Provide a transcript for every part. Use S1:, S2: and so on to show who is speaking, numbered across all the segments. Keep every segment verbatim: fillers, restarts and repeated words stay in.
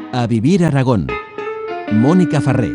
S1: A Vivir Aragón. Mónica Farré.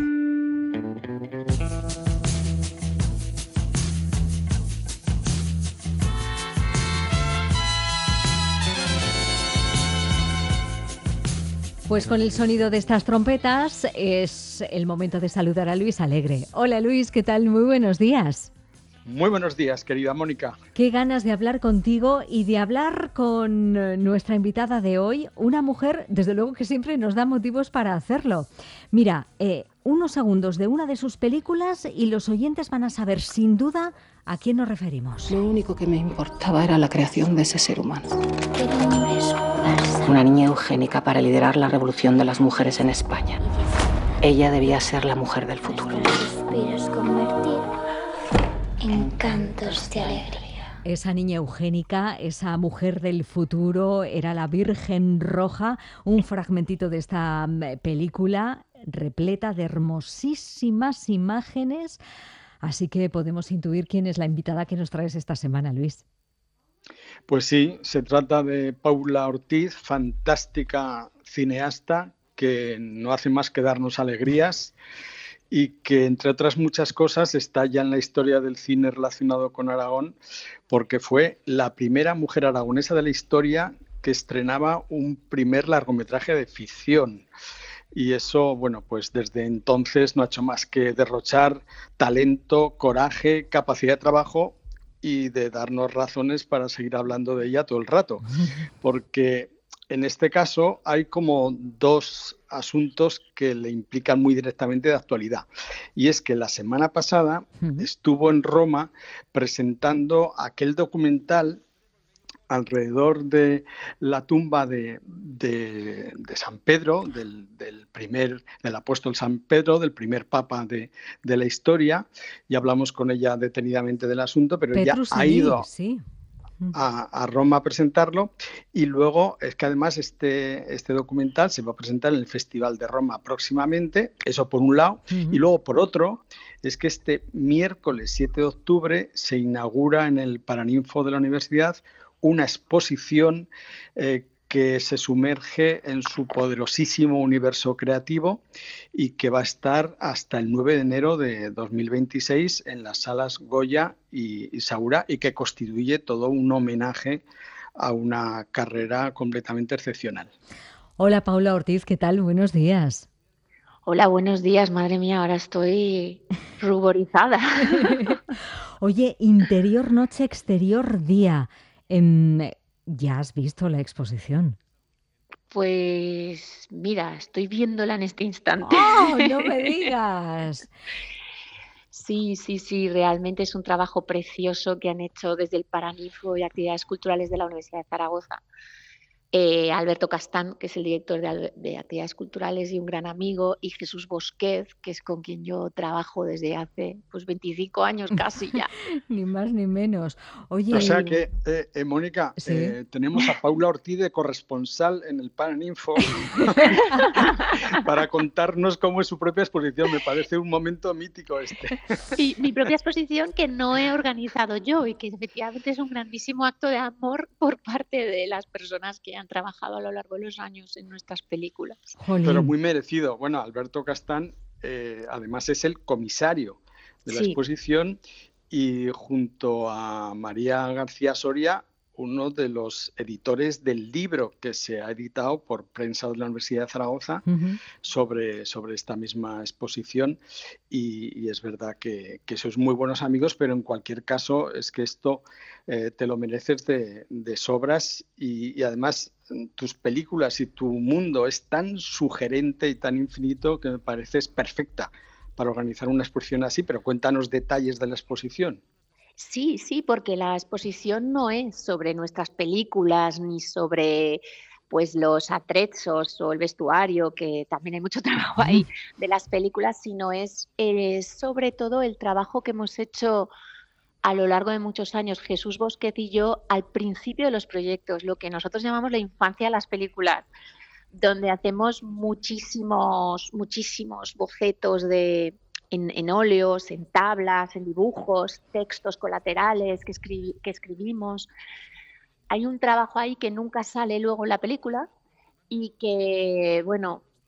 S2: Pues con el sonido de estas trompetas es el momento de saludar a Luis Alegre. Hola Luis, ¿qué tal? Muy buenos días.
S3: Muy buenos días, querida Mónica.
S2: Qué ganas de hablar contigo y de hablar con nuestra invitada de hoy, una mujer, desde luego que siempre nos da motivos para hacerlo. Mira, eh, unos segundos de una de sus películas y los oyentes van a saber sin duda a quién nos referimos.
S4: Lo único que me importaba era la creación de ese ser humano. Una niña eugénica para liderar la revolución de las mujeres en España. Ella debía ser la mujer del futuro.
S5: Encantos de alegría.
S2: Esa niña eugénica, esa mujer del futuro, era la Virgen Roja, un fragmentito de esta película repleta de hermosísimas imágenes. Así que podemos intuir quién es la invitada que nos traes esta semana, Luis.
S3: Pues sí, se trata de Paula Ortiz, fantástica cineasta que no hace más que darnos alegrías y que, entre otras muchas cosas, está ya en la historia del cine relacionado con Aragón, porque fue la primera mujer aragonesa de la historia que estrenaba un primer largometraje de ficción. Y eso, bueno, pues desde entonces no ha hecho más que derrochar talento, coraje, capacidad de trabajo y de darnos razones para seguir hablando de ella todo el rato. Porque en este caso hay como dos asuntos que le implican muy directamente de actualidad. Y es que la semana pasada uh-huh. estuvo en Roma presentando aquel documental alrededor de la tumba de, de, de San Pedro, del, del, primer, del apóstol San Pedro, del primer papa de, de la historia, y hablamos con ella detenidamente del asunto, pero
S2: Petrus
S3: ella ha ido
S2: sí.
S3: a, a Roma a presentarlo, y luego es que además este, este documental se va a presentar en el Festival de Roma próximamente, eso por un lado, uh-huh. y luego por otro es que este miércoles siete de octubre se inaugura en el Paraninfo de la Universidad una exposición eh, que se sumerge en su poderosísimo universo creativo y que va a estar hasta el nueve de enero de dos mil veintiséis en las salas Goya y, y Saura, y que constituye todo un homenaje a una carrera completamente excepcional.
S2: Hola Paula Ortiz, ¿qué tal? Buenos días.
S5: Hola, buenos días. Madre mía, ahora estoy ruborizada.
S2: Oye, interior, noche, exterior, día. Eh, ¿Ya has visto la exposición?
S5: Pues mira, estoy viéndola en este instante.
S2: ¡Oh, no me digas!
S5: Sí, sí, sí, realmente es un trabajo precioso que han hecho desde el Paraninfo y Actividades Culturales de la Universidad de Zaragoza. Eh, Alberto Castán, que es el director de, de Actividades Culturales y un gran amigo, y Jesús Bosquez, que es con quien yo trabajo desde hace pues veinticinco años casi ya.
S2: Ni más ni menos. Oye,
S3: o sea que, eh, eh, Mónica,
S2: ¿sí?
S3: eh, tenemos a Paula Ortiz de corresponsal en el Paraninfo para contarnos cómo es su propia exposición. Me parece un momento mítico este.
S5: Y mi propia exposición que no he organizado yo y que efectivamente es un grandísimo acto de amor por parte de las personas que han trabajado a lo largo de los años en nuestras películas.
S2: Jolín.
S3: Pero muy merecido. Bueno, Alberto Castán eh, además es el comisario de la
S5: Sí.
S3: exposición y junto a María García Soria, uno de los editores del libro que se ha editado por Prensa de la Universidad de Zaragoza uh-huh. sobre, sobre esta misma exposición, y, y es verdad que, que sois muy buenos amigos, pero en cualquier caso es que esto eh, te lo mereces de, de sobras, y, y además tus películas y tu mundo es tan sugerente y tan infinito que me pareces perfecta para organizar una exposición así. Pero cuéntanos detalles de la exposición.
S5: Sí, sí, porque la exposición no es sobre nuestras películas ni sobre pues los atrezos o el vestuario, que también hay mucho trabajo ahí de las películas, sino es, es sobre todo el trabajo que hemos hecho a lo largo de muchos años, Jesús Bosquez y yo, al principio de los proyectos, lo que nosotros llamamos la infancia de las películas, donde hacemos muchísimos, muchísimos bocetos de... En, en óleos, en tablas, en dibujos, textos colaterales que, escribi- que escribimos. Hay un trabajo ahí que nunca sale luego en la película y que, bueno,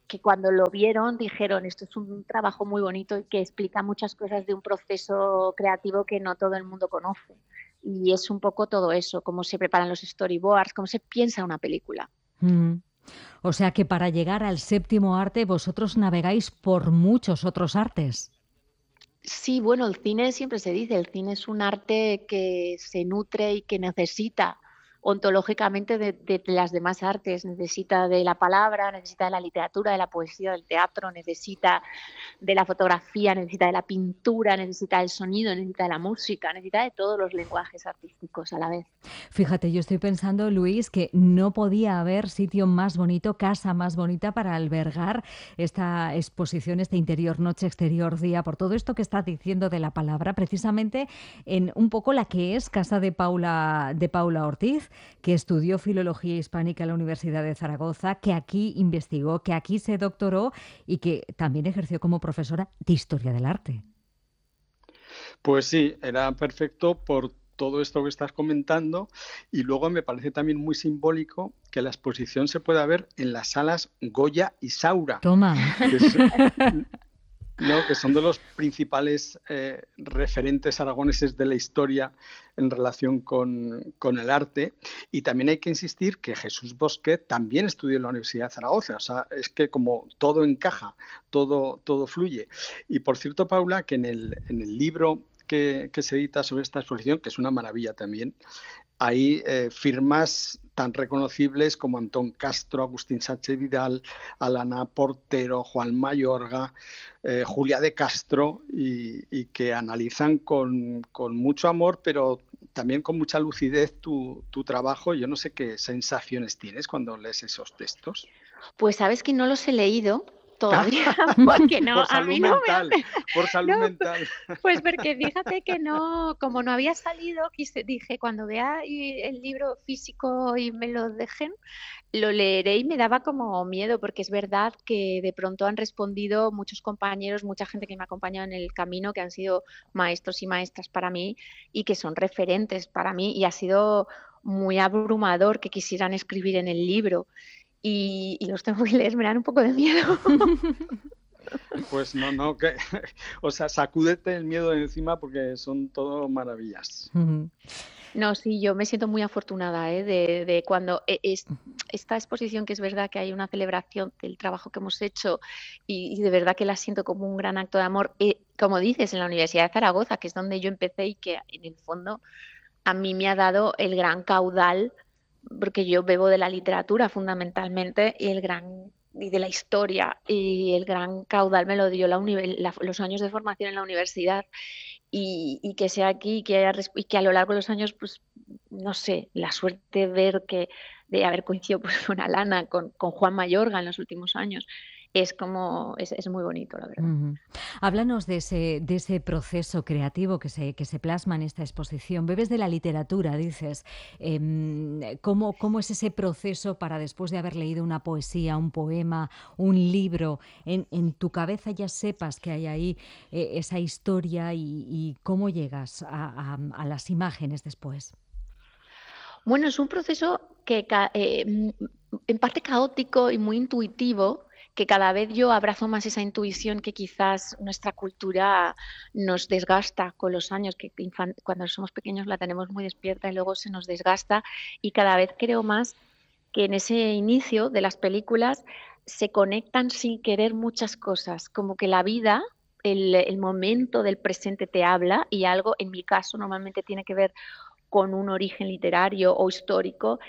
S5: que cuando lo vieron dijeron, esto es un trabajo muy bonito y que explica muchas cosas de un proceso creativo que no todo el mundo conoce. Y es un poco todo eso, cómo se preparan los storyboards, cómo se piensa una película.
S2: Mm. O sea que para llegar al séptimo arte vosotros navegáis por muchos otros artes.
S5: Sí, bueno, el cine siempre se dice, el cine es un arte que se nutre y que necesita ontológicamente de, de las demás artes, necesita de la palabra, necesita de la literatura, de la poesía, del teatro, necesita de la fotografía, necesita de la pintura, necesita del sonido, necesita de la música, necesita de todos los lenguajes artísticos a la vez.
S2: Fíjate, yo estoy pensando, Luis, que no podía haber sitio más bonito, casa más bonita para albergar esta exposición, este interior noche, exterior día, por todo esto que estás diciendo de la palabra, precisamente en un poco la que es casa de Paula, de Paula Ortiz, que estudió Filología Hispánica en la Universidad de Zaragoza, que aquí investigó, que aquí se doctoró y que también ejerció como profesora de Historia del Arte.
S3: Pues sí, era perfecto por todo esto que estás comentando, y luego me parece también muy simbólico que la exposición se pueda ver en las salas Goya y Saura.
S2: Toma.
S3: Que es, no, que son de los principales eh, referentes aragoneses de la historia en relación con, con el arte. Y también hay que insistir que Jesús Bosquet también estudió en la Universidad de Zaragoza. O sea, es que como todo encaja, todo, todo fluye. Y por cierto, Paula, que en el, en el libro que, que se edita sobre esta exposición, que es una maravilla también, hay eh, firmas tan reconocibles como Antón Castro, Agustín Sánchez Vidal, Alana Portero, Juan Mayorga, eh, Julia de Castro, y, y que analizan con, con mucho amor, pero también con mucha lucidez tu, tu trabajo. Yo no sé qué sensaciones tienes cuando lees esos textos.
S5: Pues sabes que no los he leído todavía, porque no,
S3: por salud
S5: a mí no
S3: mental,
S5: me...
S3: por salud
S5: no,
S3: mental.
S5: Pues porque fíjate que no, como no había salido, quise, dije, cuando vea el libro físico y me lo dejen, lo leeré, y me daba como miedo, porque es verdad que de pronto han respondido muchos compañeros, mucha gente que me ha acompañado en el camino, que han sido maestros y maestras para mí y que son referentes para mí, y ha sido muy abrumador que quisieran escribir en el libro. Y, y los tengo que leer, me dan un poco de miedo.
S3: Pues no, no, que, o sea, sacúdete el miedo de encima, porque son todo maravillas.
S5: No, sí, yo me siento muy afortunada, ¿eh? de, de cuando es, esta exposición, que es verdad que hay una celebración del trabajo que hemos hecho, y, y de verdad que la siento como un gran acto de amor, eh, como dices, en la Universidad de Zaragoza, que es donde yo empecé y que en el fondo a mí me ha dado el gran caudal, porque yo bebo de la literatura fundamentalmente, y el gran y de la historia, y el gran caudal me lo dio la la, los años de formación en la universidad, y, y que sea aquí, y que, haya, y que a lo largo de los años, pues no sé, la suerte de ver que de haber coincidido pues, con Alana, con, con Juan Mayorga en los últimos años, es como es, es muy bonito, la verdad.
S2: Uh-huh. Háblanos de ese, de ese proceso creativo que se, que se plasma en esta exposición. Bebes de la literatura, dices. Eh, ¿cómo, ¿Cómo es ese proceso para, después de haber leído una poesía, un poema, un libro, en, en tu cabeza ya sepas que hay ahí eh, esa historia, y, y cómo llegas a, a, a las imágenes después?
S5: Bueno, es un proceso que eh, en parte caótico y muy intuitivo, que cada vez yo abrazo más esa intuición que quizás nuestra cultura nos desgasta con los años, que cuando somos pequeños la tenemos muy despierta y luego se nos desgasta, y cada vez creo más que en ese inicio de las películas se conectan sin querer muchas cosas, como que la vida, el, el momento del presente te habla, y algo, en mi caso, normalmente tiene que ver con un origen literario o histórico,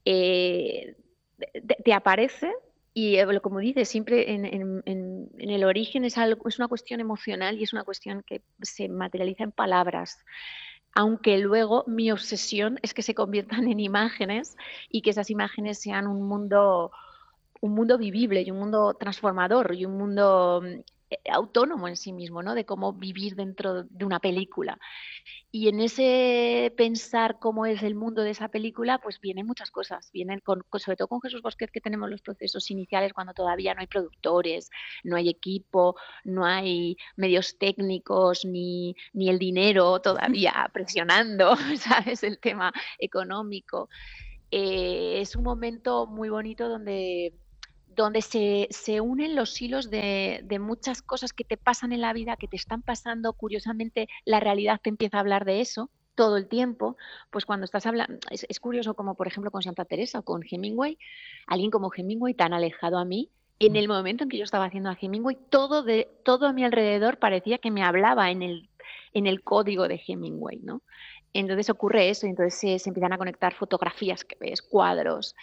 S5: eh, te, te aparece. Y eh, como dices, siempre en, en, en, en el origen es, algo, es una cuestión emocional, y es una cuestión que se materializa en palabras. Aunque luego mi obsesión es que se conviertan en imágenes, y que esas imágenes sean un mundo, un mundo vivible, y un mundo transformador, y un mundo autónomo en sí mismo, ¿no? De cómo vivir dentro de una película. Y en ese pensar cómo es el mundo de esa película, pues vienen muchas cosas. Vienen con, sobre todo con Jesús Bosquet, que tenemos los procesos iniciales cuando todavía no hay productores, no hay equipo, no hay medios técnicos, ni, ni el dinero todavía presionando, ¿sabes? El tema económico. Eh, es un momento muy bonito donde donde se, se unen los hilos de, de muchas cosas que te pasan en la vida, que te están pasando. Curiosamente, la realidad te empieza a hablar de eso todo el tiempo. Pues cuando estás hablando, es, es curioso como por ejemplo con Santa Teresa o con Hemingway, alguien como Hemingway tan alejado a mí, en el momento en que yo estaba haciendo a Hemingway, todo, de, todo a mi alrededor parecía que me hablaba en el, en el código de Hemingway, ¿no? Entonces ocurre eso, y entonces se, se empiezan a conectar fotografías que ves, cuadros,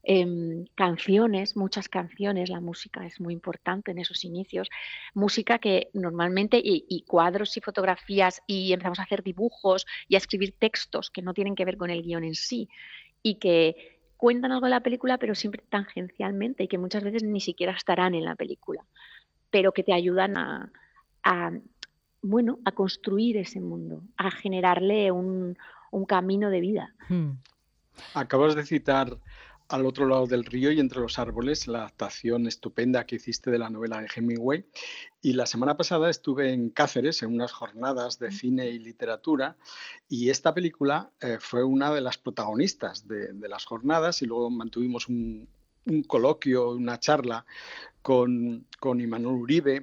S5: eh, canciones, muchas canciones. La música es muy importante en esos inicios. Música que normalmente, y, y cuadros y fotografías, y empezamos a hacer dibujos y a escribir textos que no tienen que ver con el guión en sí, y que cuentan algo de la película, pero siempre tangencialmente, y que muchas veces ni siquiera estarán en la película, pero que te ayudan a, a bueno, a construir ese mundo, a generarle un, un camino de vida.
S2: Hmm.
S3: Acabas de citar Al otro lado del río y entre los árboles, la adaptación estupenda que hiciste de la novela de Hemingway. Y la semana pasada estuve en Cáceres en unas jornadas de cine y literatura, y esta película eh, fue una de las protagonistas de, de las jornadas, y luego mantuvimos un, un coloquio, una charla con, con Imanol Uribe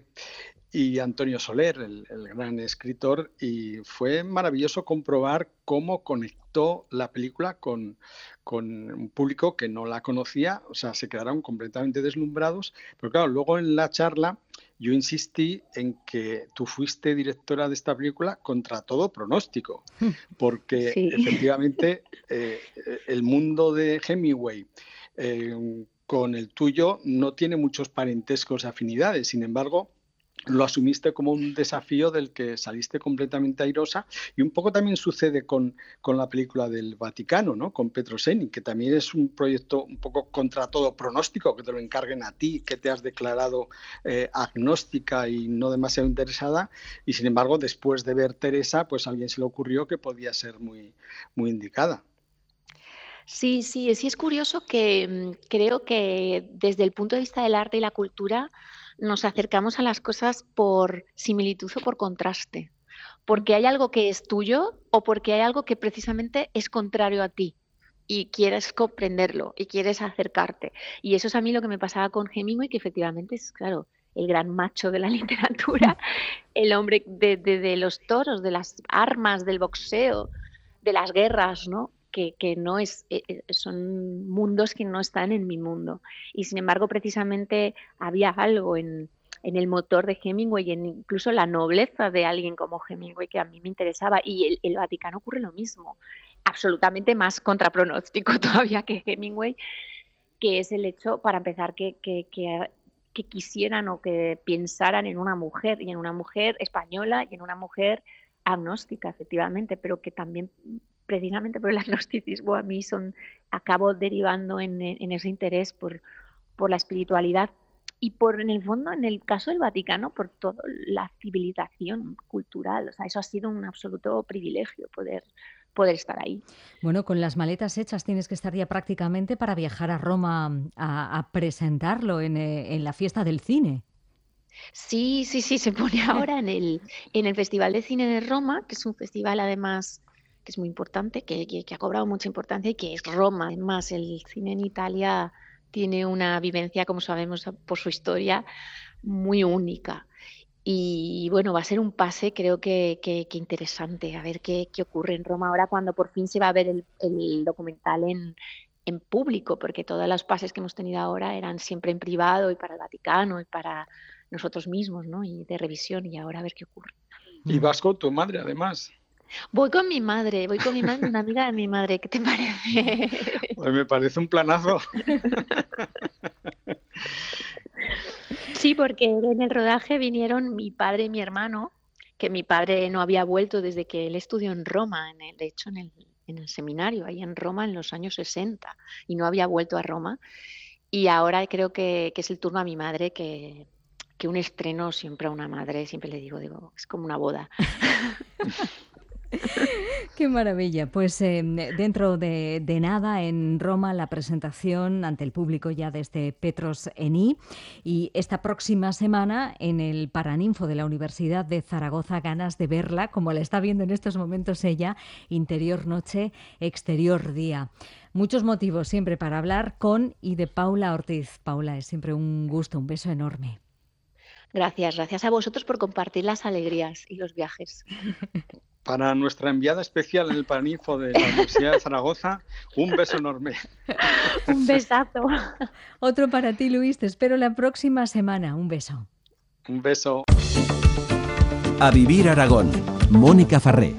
S3: y Antonio Soler, el, el gran escritor, y fue maravilloso comprobar cómo conectó la película con, con un público que no la conocía. O sea, se quedaron completamente deslumbrados, pero claro, luego en la charla yo insistí en que tú fuiste directora de esta película contra todo pronóstico, porque
S5: Sí.
S3: efectivamente eh, el mundo de Hemingway eh, con el tuyo no tiene muchos parentescos, afinidades. Sin embargo, lo asumiste como un desafío del que saliste completamente airosa, y un poco también sucede con, con la película del Vaticano, ¿no? Con Petroseni, que también es un proyecto un poco contra todo pronóstico, que te lo encarguen a ti, que te has declarado eh, agnóstica y no demasiado interesada, y sin embargo después de ver Teresa, pues a alguien se le ocurrió que podía ser muy, muy indicada.
S5: Sí, sí, sí, es curioso que mm, creo que desde el punto de vista del arte y la cultura nos acercamos a las cosas por similitud o por contraste, porque hay algo que es tuyo o porque hay algo que precisamente es contrario a ti y quieres comprenderlo y quieres acercarte. Y eso es a mí lo que me pasaba con Hemingway, que efectivamente es, claro, el gran macho de la literatura, el hombre de, de, de los toros, de las armas, del boxeo, de las guerras, ¿no? Que, que no es, eh, son mundos que no están en mi mundo. Y sin embargo, precisamente había algo en, en el motor de Hemingway y en incluso la nobleza de alguien como Hemingway que a mí me interesaba. Y el, el Vaticano ocurre lo mismo, absolutamente más contrapronóstico todavía que Hemingway, que es el hecho, para empezar, que, que, que, que quisieran o que pensaran en una mujer, y en una mujer española y en una mujer agnóstica, efectivamente, pero que también, precisamente por el agnosticismo, a mí son, acabo derivando en, en ese interés por, por la espiritualidad y por, en el fondo, en el caso del Vaticano, por toda la civilización cultural. O sea, eso ha sido un absoluto privilegio poder, poder estar ahí.
S2: Bueno, con las maletas hechas tienes que estar ya prácticamente para viajar a Roma a, a presentarlo en, eh, en la fiesta del cine.
S5: Sí, sí, sí, se pone ahora en el, en el Festival de Cine de Roma, que es un festival además que es muy importante, que, que, que ha cobrado mucha importancia y que es Roma. Además, el cine en Italia tiene una vivencia, como sabemos por su historia, muy única. Y bueno, va a ser un pase, creo que, que, que interesante, a ver qué, qué ocurre en Roma ahora cuando por fin se va a ver el, el documental en, en público, porque todos los pases que hemos tenido ahora eran siempre en privado y para el Vaticano y para nosotros mismos, ¿no? Y de revisión, y ahora a ver qué ocurre.
S3: Y vas con tu madre, además.
S5: Voy con mi madre, voy con mi madre, una amiga de mi madre, ¿qué te parece?
S3: Pues me parece un planazo.
S5: Sí, porque en el rodaje vinieron mi padre y mi hermano, que mi padre no había vuelto desde que él estudió en Roma, en el, de hecho en el, en el seminario, ahí en Roma en los años sesenta, y no había vuelto a Roma. Y ahora creo que, que es el turno a mi madre, que, que un estreno siempre a una madre, siempre le digo, digo, es como una boda.
S2: Qué maravilla. Pues eh, dentro de, de nada, en Roma, la presentación ante el público ya de este Petros Eni. Y esta próxima semana, en el Paraninfo de la Universidad de Zaragoza, ganas de verla, como la está viendo en estos momentos ella, interior noche, exterior día. Muchos motivos siempre para hablar con y de Paula Ortiz. Paula, es siempre un gusto, un beso enorme.
S5: Gracias, gracias a vosotros por compartir las alegrías y los viajes.
S3: Para nuestra enviada especial en el Paraninfo de la Universidad de Zaragoza, un beso enorme.
S5: Un besazo.
S2: Otro para ti, Luis. Te espero la próxima semana. Un beso.
S3: Un beso.
S1: A Vivir Aragón, Mónica Farré.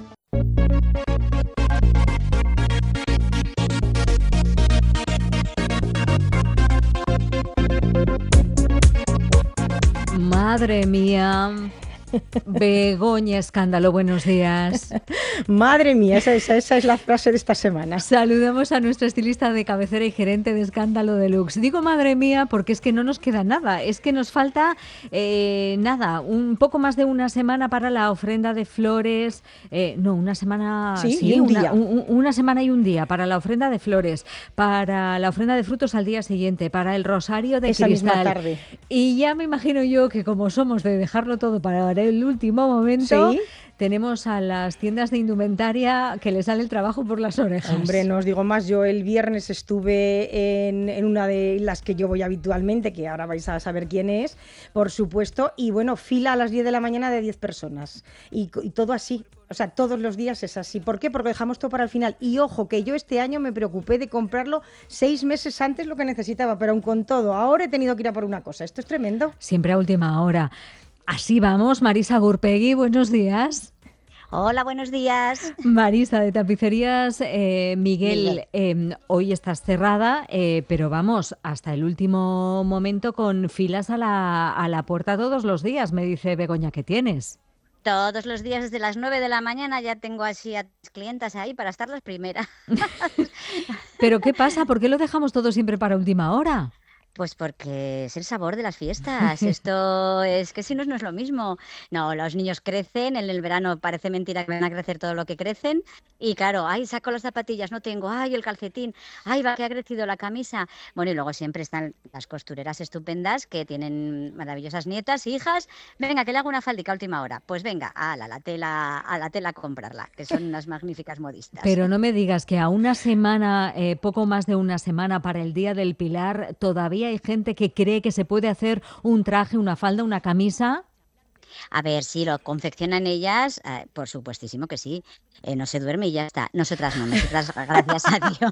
S2: Madre mía. Begoña Escándalo, buenos días.
S6: Madre mía, esa, esa, esa es la frase de esta semana.
S2: Saludamos a nuestra estilista de cabecera y gerente de Escándalo Deluxe. Digo madre mía porque es que no nos queda nada, es que nos falta eh, nada, un poco más de una semana para la ofrenda de flores, eh, no, una semana,
S6: sí,
S2: sí,
S6: y un
S2: una,
S6: día.
S2: un, una semana y un día para la ofrenda de flores, para la ofrenda de frutos al día siguiente, para el rosario de
S6: esa
S2: cristal.
S6: Misma tarde.
S2: Y ya me imagino yo que como somos de dejarlo todo para el último momento,
S6: ¿sí?
S2: Tenemos a las tiendas de indumentaria que le sale el trabajo por las orejas.
S6: Hombre, no os digo más, yo el viernes estuve en, en una de las que yo voy habitualmente, que ahora vais a saber quién es, por supuesto, y bueno, fila a las diez de la mañana de diez personas, y, y todo así. O sea, todos los días es así. ¿Por qué? Porque dejamos todo para el final. Y ojo, que yo este año me preocupé de comprarlo seis meses antes lo que necesitaba, pero aun con todo, ahora he tenido que ir a por una cosa. Esto es tremendo.
S2: Siempre a última hora. Así vamos, Marisa Gurpegui, buenos días.
S7: Hola, buenos días.
S2: Marisa, de Tapicerías eh, Miguel, eh, hoy estás cerrada, eh, pero vamos, hasta el último momento con filas a la, a la puerta todos los días, me dice Begoña que tienes.
S7: Todos los días desde las nueve de la mañana ya tengo así a las clientas ahí para estar las primeras.
S2: ¿Pero qué pasa? ¿Por qué lo dejamos todo siempre para última hora?
S7: Pues porque es el sabor de las fiestas. Esto es que si no, no es lo mismo. No, los niños crecen, en el verano parece mentira que van a crecer todo lo que crecen. Y claro, ay, saco las zapatillas, no tengo, ay, el calcetín, ay, va que ha crecido la camisa. Bueno, y luego siempre están las costureras estupendas que tienen maravillosas nietas, hijas. Venga, que le hago una faldica a última hora. Pues venga, a la, la tela, a la tela a comprarla, que son unas magníficas modistas.
S2: Pero no me digas que a una semana, eh, poco más de una semana para el Día del Pilar, todavía hay gente que cree que se puede hacer un traje, una falda, una camisa.
S7: A ver, si lo confeccionan ellas, eh, por supuestísimo que sí. Eh, no se duerme y ya está. Nosotras no, nosotras gracias a Dios.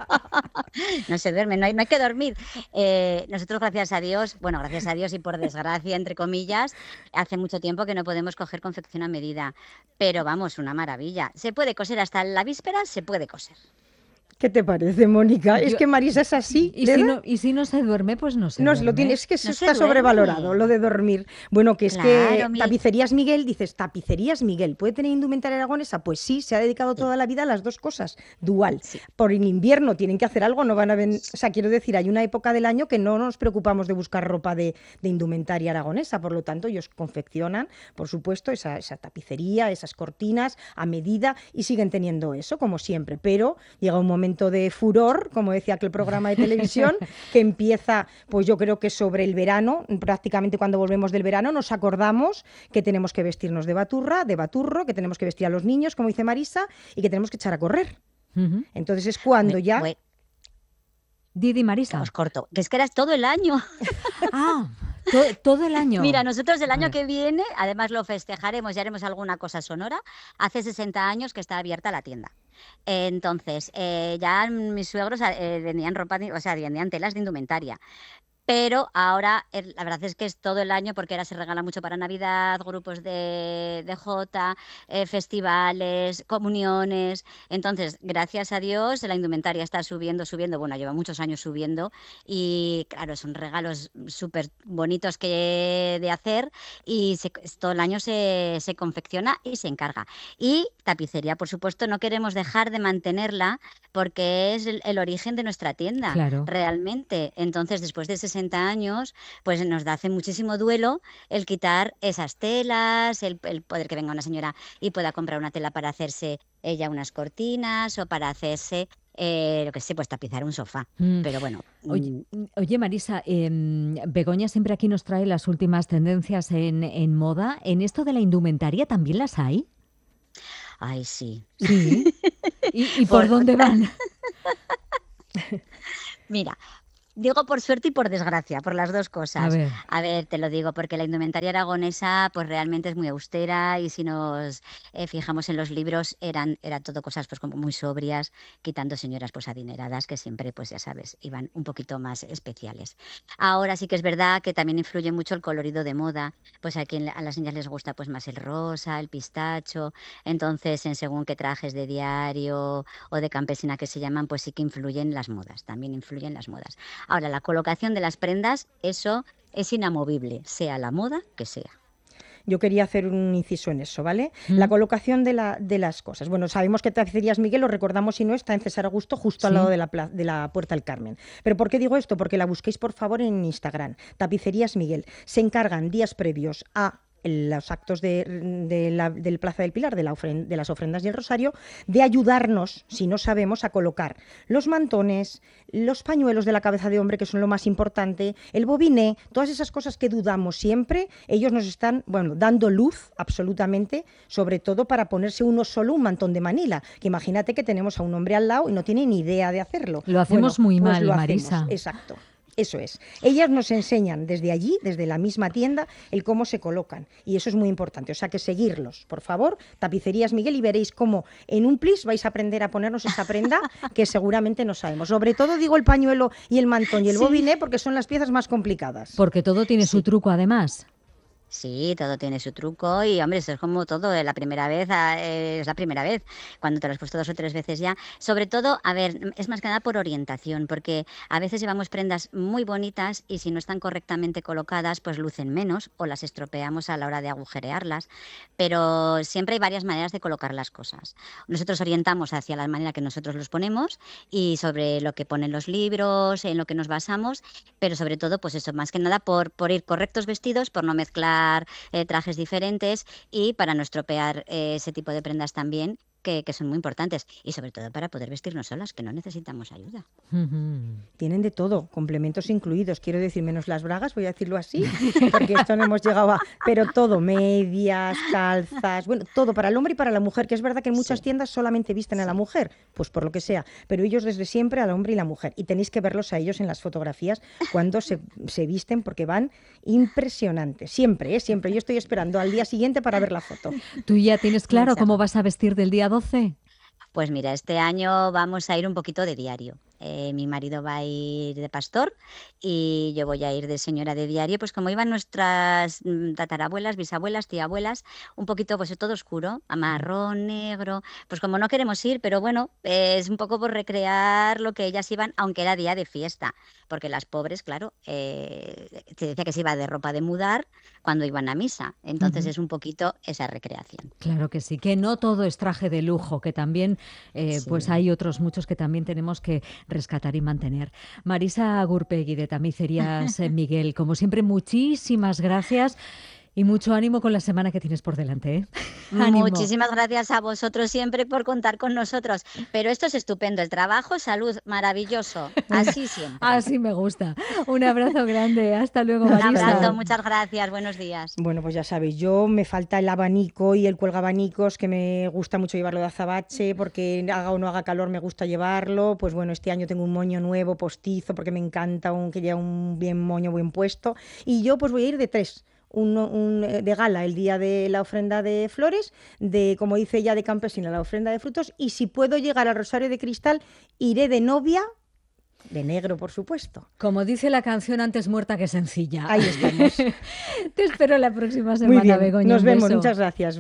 S7: No se duerme, no hay, no hay que dormir. Eh, nosotros gracias a Dios, bueno, gracias a Dios y por desgracia, entre comillas, hace mucho tiempo que no podemos coger confección a medida. Pero vamos, una maravilla. Se puede coser hasta la víspera, se puede coser.
S6: ¿Qué te parece, Mónica? Yo, es que Marisa es así.
S2: Y si, no, y si no se duerme, pues no se
S6: no,
S2: duerme.
S6: Lo tiene, es que eso
S7: no
S6: está sobrevalorado, lo de dormir. Bueno, que es claro, que mi... Tapicerías Miguel, dices, Tapicerías Miguel, ¿puede tener indumentaria aragonesa? Pues sí, se ha dedicado sí. toda la vida a las dos cosas, dual. Sí. Por el invierno tienen que hacer algo, no van a ven... O sea, quiero decir, hay una época del año que no nos preocupamos de buscar ropa de, de indumentaria aragonesa, por lo tanto, ellos confeccionan, por supuesto, esa, esa tapicería, esas cortinas a medida y siguen teniendo eso, como siempre. Pero llega un momento de furor, como decía aquel programa de televisión, que empieza, pues yo creo que sobre el verano, prácticamente cuando volvemos del verano, nos acordamos que tenemos que vestirnos de baturra, de baturro, que tenemos que vestir a los niños, como dice Marisa, y que tenemos que echar a correr. Uh-huh. Entonces es cuando
S7: me,
S6: ya...
S7: Bueno.
S2: Didi, Marisa.
S7: Os corto, que es que era todo el año.
S2: Ah, todo, todo el año.
S7: Mira, nosotros el año vale. que viene, además lo festejaremos y haremos alguna cosa sonora, hace sesenta años que está abierta la tienda. Entonces, eh, ya mis suegros eh, vendían ropa, o sea, vendían telas de indumentaria. Pero ahora la verdad es que es todo el año porque ahora se regala mucho para Navidad, grupos de, de Jota, eh, festivales, comuniones. Entonces, gracias a Dios, la indumentaria está subiendo, subiendo. Bueno, lleva muchos años subiendo y claro, son regalos súper bonitos que de hacer y se, todo el año se, se confecciona y se encarga. Y tapicería, por supuesto, no queremos dejar de mantenerla porque es el, el origen de nuestra tienda,
S2: claro.
S7: realmente. Entonces, después de sesenta sesenta años, pues nos da hace muchísimo duelo el quitar esas telas, el, el poder que venga una señora y pueda comprar una tela para hacerse ella unas cortinas o para hacerse, eh, lo que sé, pues tapizar un sofá. Mm. Pero bueno.
S2: Oye, oye Marisa, eh, Begoña siempre aquí nos trae las últimas tendencias en, en moda. ¿En esto de la indumentaria también las hay?
S7: Ay, sí.
S2: ¿Sí? ¿Y, y por, por dónde van?
S7: Mira, digo por suerte y por desgracia, por las dos cosas.
S2: A ver.
S7: A ver, te lo digo, porque la indumentaria aragonesa pues realmente es muy austera y si nos eh, fijamos en los libros eran era todo cosas pues como muy sobrias, quitando señoras pues adineradas que siempre pues ya sabes, iban un poquito más especiales. Ahora sí que es verdad que también influye mucho el colorido de moda, pues a quien a las niñas les gusta pues más el rosa, el pistacho, entonces en según qué trajes de diario o de campesina que se llaman, pues sí que influyen las modas, también influyen las modas. Ahora, la colocación de las prendas, eso es inamovible, sea la moda que sea.
S6: Yo quería hacer un inciso en eso, ¿vale? Mm. La colocación de, la, de las cosas. Bueno, sabemos que Tapicerías Miguel, lo recordamos si no, está en César Augusto, justo sí. al lado de la, de la Puerta del Carmen. ¿Pero por qué digo esto? Porque la busquéis, por favor, en Instagram. Tapicerías Miguel. Se encargan días previos a los actos de, de la, del Plaza del Pilar, de, la ofrenda, de las ofrendas y el rosario, de ayudarnos, si no sabemos, a colocar los mantones, los pañuelos de la cabeza de hombre, que son lo más importante, el bobiné, todas esas cosas que dudamos siempre, ellos nos están, bueno, dando luz absolutamente, sobre todo para ponerse uno solo un mantón de Manila, que imagínate que tenemos a un hombre al lado y no tiene ni idea de hacerlo.
S2: Lo hacemos bueno, muy
S6: pues
S2: mal,
S6: lo
S2: Marisa.
S6: Hacemos, exacto. Eso es. Ellas nos enseñan desde allí, desde la misma tienda, el cómo se colocan. Y eso es muy importante. O sea que seguirlos, por favor. Tapicerías Miguel y veréis cómo en un plis vais a aprender a ponernos esa prenda que seguramente no sabemos. Sobre todo digo el pañuelo y el mantón y el sí. bobiné porque son las piezas más complicadas.
S2: Porque todo tiene sí. su truco además.
S7: Sí, todo tiene su truco y, hombre, eso es como todo, la primera vez eh, es la primera vez, cuando te lo has puesto dos o tres veces ya. Sobre todo, a ver, es más que nada por orientación, porque a veces llevamos prendas muy bonitas y si no están correctamente colocadas, pues lucen menos o las estropeamos a la hora de agujerearlas, pero siempre hay varias maneras de colocar las cosas. Nosotros orientamos hacia la manera que nosotros los ponemos y sobre lo que ponen los libros, en lo que nos basamos, pero sobre todo, pues eso, más que nada por, por ir correctos vestidos, por no mezclar Eh, trajes diferentes y para no estropear eh, ese tipo de prendas también que, que son muy importantes y sobre todo para poder vestirnos solas, que no necesitamos ayuda.
S6: Uh-huh. Tienen de todo, complementos incluidos, quiero decir, menos las bragas, voy a decirlo así, porque esto no hemos llegado a... Pero todo, medias, calzas, bueno, todo para el hombre y para la mujer, que es verdad que en muchas sí. tiendas solamente visten sí. a la mujer, pues por lo que sea, pero ellos desde siempre al hombre y la mujer, y tenéis que verlos a ellos en las fotografías cuando se, se visten, porque van impresionantes, siempre, ¿eh? Siempre, yo estoy esperando al día siguiente para ver la foto.
S2: ¿Tú ya tienes claro cómo vas a vestir del día doce?
S7: Pues mira, este año vamos a ir un poquito de diario. Eh, mi marido va a ir de pastor y yo voy a ir de señora de diario, pues como iban nuestras tatarabuelas, bisabuelas, tiabuelas, un poquito pues todo oscuro, a marrón, negro, pues como no queremos ir, pero bueno, eh, es un poco por recrear lo que ellas iban, aunque era día de fiesta, porque las pobres, claro, eh, te decía que se iba de ropa de mudar cuando iban a misa, entonces uh-huh. es un poquito esa recreación.
S2: Claro que sí, que no todo es traje de lujo, que también eh, sí. pues hay otros muchos que también tenemos que rescatar y mantener. Marisa Gurpegui de Tapicerías Miguel, como siempre, muchísimas gracias y mucho ánimo con la semana que tienes por delante, ¿eh?
S7: Muchísimas gracias a vosotros siempre por contar con nosotros. Pero esto es estupendo, el trabajo, salud, maravilloso. Así siempre.
S2: Así me gusta. Un abrazo grande. Hasta luego, Marisa.
S7: Un abrazo, muchas gracias. Buenos días.
S6: Bueno, pues ya sabéis, yo me falta el abanico y el cuelgabanicos, que me gusta mucho llevarlo de azabache, porque haga o no haga calor me gusta llevarlo. Pues bueno, este año tengo un moño nuevo, postizo, porque me encanta un, que lleva un bien moño bien puesto. Y yo pues voy a ir de tres. Un, un, de gala el día de la ofrenda de flores, de, como dice ella, de campesina la ofrenda de frutos, y si puedo llegar al Rosario de Cristal, iré de novia, de negro, por supuesto.
S2: Como dice la canción, antes muerta que sencilla.
S6: Ahí estamos.
S2: Te espero la próxima semana,
S6: Muy bien.
S2: Begoña.
S6: Nos vemos, beso. Muchas gracias.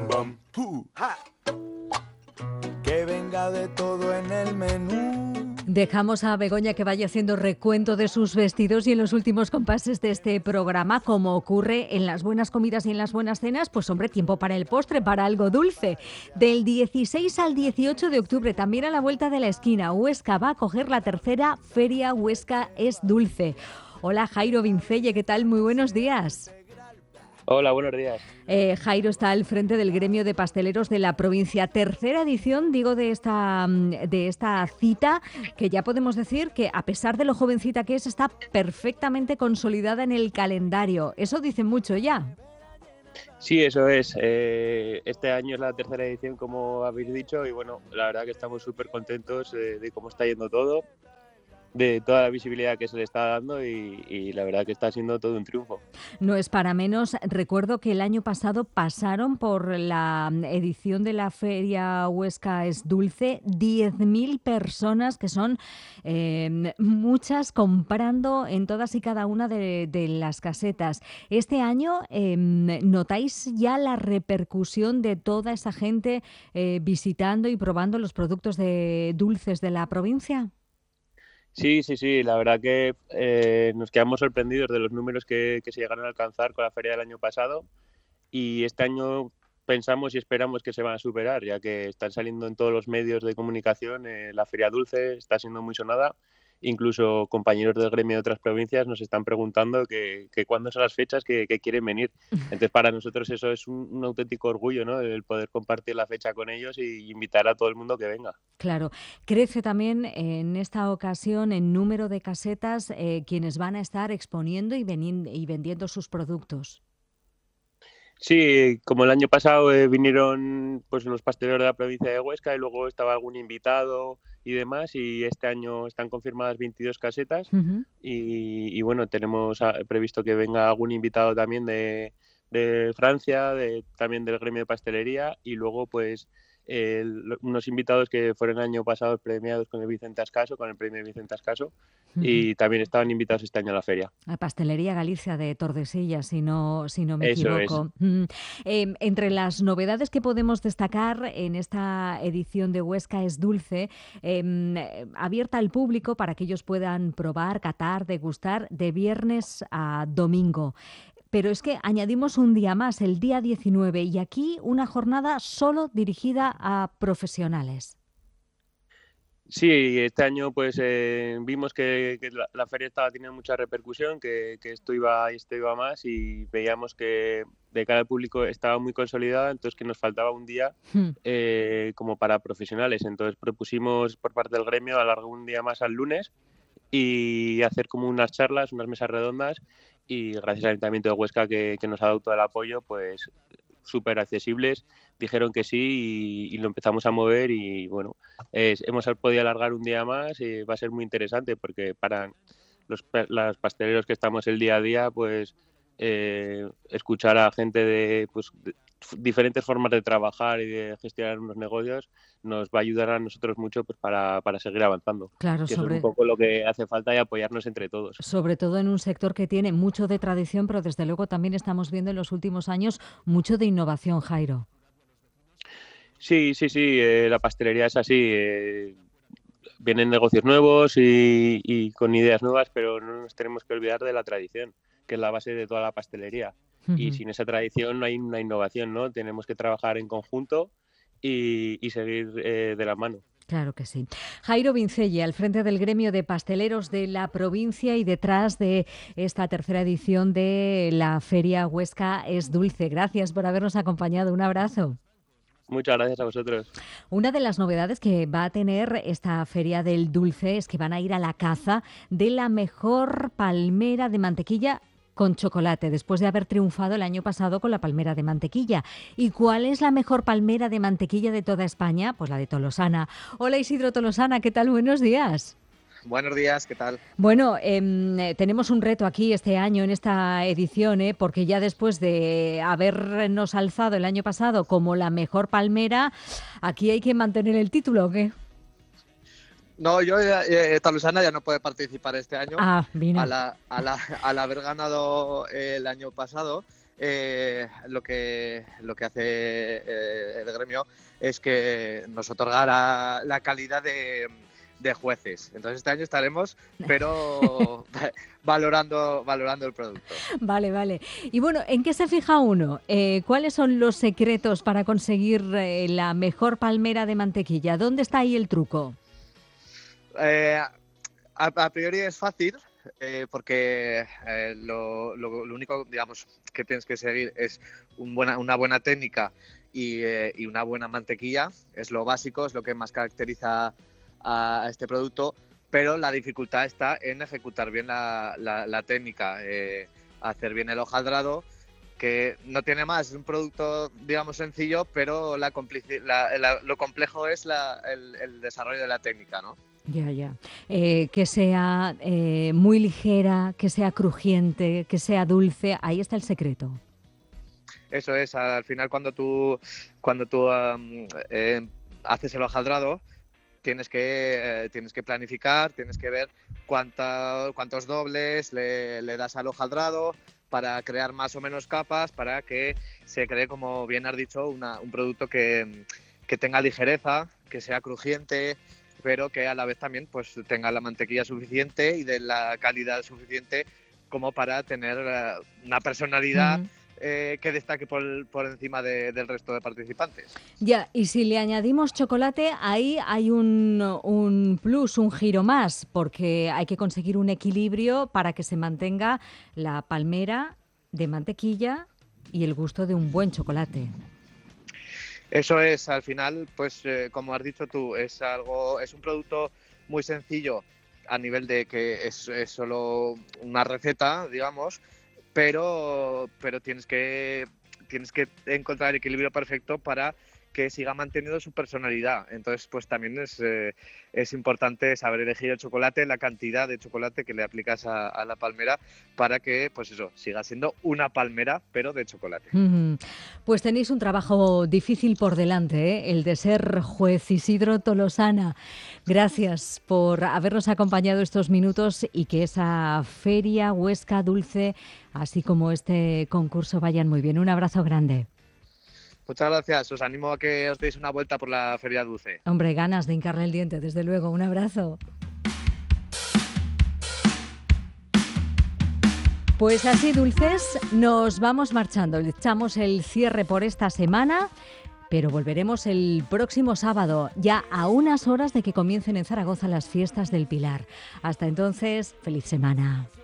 S8: Que venga de todo en el menú.
S2: Dejamos a Begoña que vaya haciendo recuento de sus vestidos y en los últimos compases de este programa, como ocurre en las buenas comidas y en las buenas cenas, pues hombre, tiempo para el postre, para algo dulce. Del dieciséis al dieciocho de octubre, también a la vuelta de la esquina, Huesca va a coger la tercera Feria Huesca es Dulce. Hola Jairo Vincelle, ¿qué tal? Muy buenos días.
S8: Hola, buenos días.
S2: Eh, Jairo está al frente del gremio de pasteleros de la provincia. Tercera edición, digo, de esta, de esta cita, que ya podemos decir que a pesar de lo jovencita que es, está perfectamente consolidada en el calendario. Eso dice mucho ya.
S8: Sí, eso es. Eh, este año es la tercera edición, como habéis dicho, y bueno, la verdad que estamos súper contentos de, de cómo está yendo todo, de toda la visibilidad que se le está dando y, y la verdad que está siendo todo un triunfo.
S2: No es para menos. Recuerdo que el año pasado pasaron por la edición de la Feria Huesca es Dulce diez mil personas, que son eh, muchas, comprando en todas y cada una de, de las casetas. Este año, eh, ¿notáis ya la repercusión de toda esa gente eh, visitando y probando los productos de dulces de la provincia?
S8: Sí, sí, sí, la verdad que eh, nos quedamos sorprendidos de los números que, que se llegaron a alcanzar con la feria del año pasado y este año pensamos y esperamos que se van a superar, ya que están saliendo en todos los medios de comunicación, eh, la Feria Dulce está siendo muy sonada. Incluso compañeros del gremio de otras provincias nos están preguntando que, que cuándo son las fechas que, que quieren venir. Entonces, para nosotros eso es un, un auténtico orgullo, ¿no? El poder compartir la fecha con ellos y invitar a todo el mundo que venga.
S2: Claro. Crece también en esta ocasión en número de casetas eh, quienes van a estar exponiendo y, veni- y vendiendo sus productos.
S8: Sí, como el año pasado eh, vinieron pues los pasteleros de la provincia de Huesca y luego estaba algún invitado y demás, y este año están confirmadas veintidós casetas.
S2: Uh-huh.
S8: y, y bueno, tenemos a, previsto que venga algún invitado también de, de Francia, de, también del gremio de pastelería, y luego pues eh, unos invitados que fueron el año pasado premiados con el Vicente Ascaso, con el premio Vicente Ascaso, uh-huh. y también estaban invitados este año a la feria.
S2: La Pastelería Galicia de Tordesillas, si no, si no me
S8: Eso
S2: equivoco.
S8: Es.
S2: Mm. Eh, entre las novedades que podemos destacar en esta edición de Huesca es Dulce, eh, abierta al público para que ellos puedan probar, catar, degustar de viernes a domingo. Pero es que añadimos un día más, el día diecinueve, y aquí una jornada solo dirigida a profesionales.
S8: Sí, este año pues eh, vimos que, que la, la feria estaba teniendo mucha repercusión, que, que esto iba esto iba más, y veíamos que de cara al público estaba muy consolidada, entonces que nos faltaba un día hmm. eh, como para profesionales. Entonces propusimos por parte del gremio alargar un día más al lunes y hacer como unas charlas, unas mesas redondas, y gracias al Ayuntamiento de Huesca que, que nos ha dado todo el apoyo, pues súper accesibles, dijeron que sí y, y lo empezamos a mover y bueno, es, hemos podido alargar un día más y va a ser muy interesante porque para los, los pasteleros que estamos el día a día, pues eh, escuchar a gente de, pues, de diferentes formas de trabajar y de gestionar unos negocios nos va a ayudar a nosotros mucho pues para, para seguir avanzando.
S2: Claro,
S8: que
S2: sobre...
S8: eso es un poco lo que hace falta y apoyarnos entre todos.
S2: Sobre todo en un sector que tiene mucho de tradición, pero desde luego también estamos viendo en los últimos años mucho de innovación, Jairo.
S8: Sí, sí, sí, eh, la pastelería es así. Eh, vienen negocios nuevos y, y con ideas nuevas, pero no nos tenemos que olvidar de la tradición, que es la base de toda la pastelería. Uh-huh. Y sin esa tradición no hay una innovación, ¿no? Tenemos que trabajar en conjunto y, y seguir eh, de la mano.
S2: Claro que sí. Jairo Vincelle, al frente del gremio de pasteleros de la provincia y detrás de esta tercera edición de la Feria Huesca es Dulce. Gracias por habernos acompañado. Un abrazo.
S8: Muchas gracias a vosotros.
S2: Una de las novedades que va a tener esta Feria del Dulce es que van a ir a la caza de la mejor palmera de mantequilla con chocolate, después de haber triunfado el año pasado con la palmera de mantequilla. ¿Y cuál es la mejor palmera de mantequilla de toda España? Pues la de Tolosana. Hola Isidro Tolosana, ¿qué tal? Buenos días.
S9: Buenos días, ¿qué tal?
S2: Bueno, eh, tenemos un reto aquí este año en esta edición, ¿eh? Porque ya después de habernos alzado el año pasado como la mejor palmera, aquí hay que mantener el título, ¿o qué?
S9: No, yo, eh, Tolosana ya no puede participar este año.
S2: Ah, vino.
S9: A la, a la, al haber ganado el año pasado, eh, lo que lo que hace eh, el gremio es que nos otorgará la calidad de, de jueces. Entonces este año estaremos, pero valorando, valorando el producto.
S2: Vale, vale. Y bueno, ¿en qué se fija uno? Eh, ¿Cuáles son los secretos para conseguir eh, la mejor palmera de mantequilla? ¿Dónde está ahí el truco?
S9: Eh, a, a priori es fácil, eh, porque eh, lo, lo, lo único, digamos, que tienes que seguir es un buena, una buena técnica y, eh, y una buena mantequilla. Es lo básico, es lo que más caracteriza a, a este producto, pero la dificultad está en ejecutar bien la, la, la técnica, eh, hacer bien el hojaldrado, que no tiene más, es un producto, digamos, sencillo, pero la la, la, lo complejo es la, el, el desarrollo de la técnica, ¿no?
S2: Ya, ya. Eh, que sea eh, muy ligera, que sea crujiente, que sea dulce, ahí está el secreto.
S9: Eso es, al final cuando tú, cuando tú um, eh, haces el hojaldrado, tienes que, eh, tienes que planificar, tienes que ver cuánta, cuántos dobles le, le das al hojaldrado para crear más o menos capas, para que se cree, como bien has dicho, una, un producto que, que tenga ligereza, que sea crujiente, pero que a la vez también pues tenga la mantequilla suficiente y de la calidad suficiente como para tener uh, una personalidad mm. eh, que destaque por, por encima de, del resto de participantes.
S2: Ya, y si le añadimos chocolate, ahí hay un, un plus, un giro más, porque hay que conseguir un equilibrio para que se mantenga la palmera de mantequilla y el gusto de un buen chocolate.
S9: Eso es, al final, pues eh, como has dicho tú, es algo, es un producto muy sencillo a nivel de que es, es solo una receta, digamos, pero, pero tienes que, tienes que encontrar el equilibrio perfecto para que siga manteniendo su personalidad. Entonces, pues también es, eh, es importante saber elegir el chocolate, la cantidad de chocolate que le aplicas a, a la palmera para que, pues eso, siga siendo una palmera, pero de chocolate.
S2: Mm-hmm. Pues tenéis un trabajo difícil por delante, ¿eh? El de ser juez. Isidro Tolosana, gracias por habernos acompañado estos minutos y que esa feria Huesca Dulce, así como este concurso, vayan muy bien. Un abrazo grande.
S9: Muchas gracias, os animo a que os deis una vuelta por la Feria Dulce.
S2: Hombre, ganas de hincarle el diente, desde luego. Un abrazo. Pues así, dulces, nos vamos marchando. Le echamos el cierre por esta semana, pero volveremos el próximo sábado, ya a unas horas de que comiencen en Zaragoza las fiestas del Pilar. Hasta entonces, feliz semana.